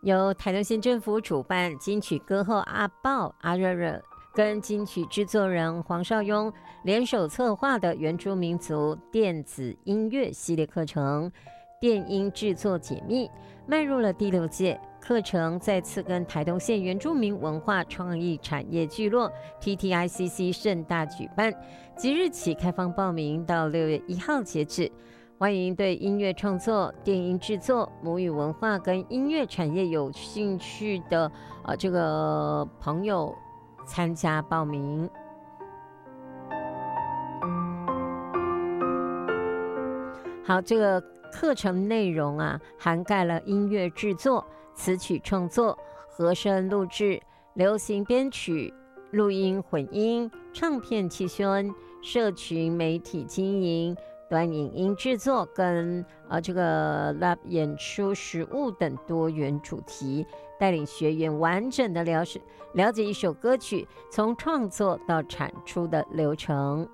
由台东县政府主办，金曲歌后阿豹、阿热热跟金曲制作人黄少雍联手策划的原住民族电子音乐系列课程《电音制作解密》，迈入了第6届。课程再次跟台东县原住民文化创意产业聚落 TTICC 盛大举办，即日起开放报名，到6月1号截止。欢迎对音乐创作、电音制作、母语文化跟音乐产业有兴趣的这个朋友参加报名。好，这个课程内容涵盖了音乐制作、词曲创作、和声录制、流行编曲、录音混音、唱片企宣、社群媒体经营、短影音制作跟这个 live 演出实务等多元主题，带领学员完整的了解一首歌曲从创作到产出的流程。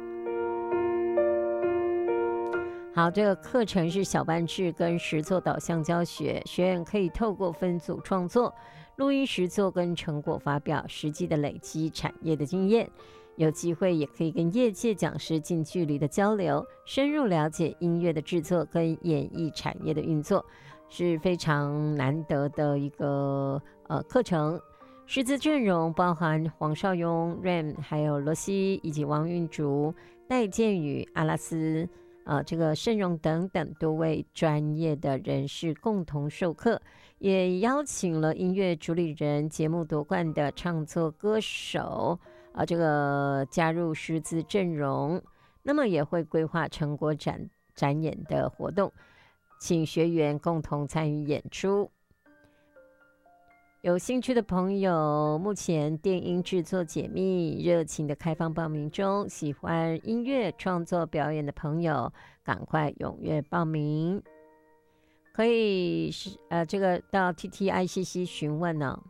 好，这个课程是小班制跟实作导向教学，学员可以透过分组创作、录音实作跟成果发表，实际的累积产业的经验。有机会也可以跟业界讲师近距离的交流，深入了解音乐的制作跟演艺产业的运作，是非常难得的一个课程。师资阵容包含黄少雍、Ram， 还有罗西以及王韵竹、戴建宇、阿拉斯。这个盛荣等等多位专业的人士共同授课，也邀请了音乐主理人、节目夺冠的唱作歌手这个加入师资阵容。那么也会规划成果展演的活动，请学员共同参与演出。有兴趣的朋友，目前电音制作解密热情的开放报名中，喜欢音乐创作表演的朋友，赶快踊跃报名。可以这个到 TTICC 询问哦。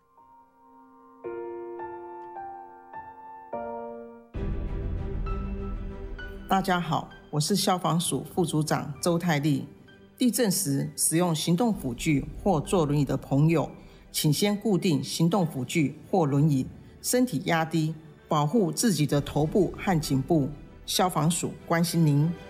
大家好，我是消防署副组长周泰丽。地震时使用行动辅具或坐轮椅的朋友，请先固定行动辅具或轮椅，身体压低，保护自己的头部和颈部。消防署关心您。